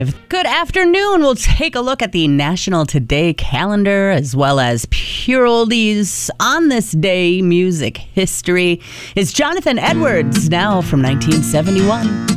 Good afternoon. We'll take a look at the National Today calendar as well as pure oldies on this day. Music history is Jonathan Edwards, now from 1971.